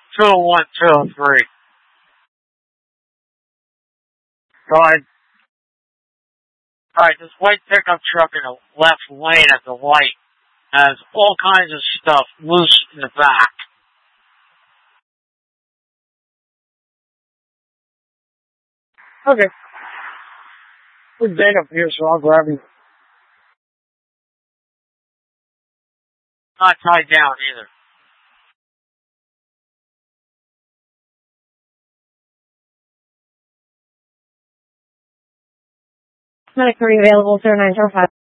201, 203. Go ahead. Alright, this white pickup truck in the left lane at the light has all kinds of stuff loose in the back. Okay. There's date up here, so I'll grab him. Not tied down either. Medic 3 available, sir, 945.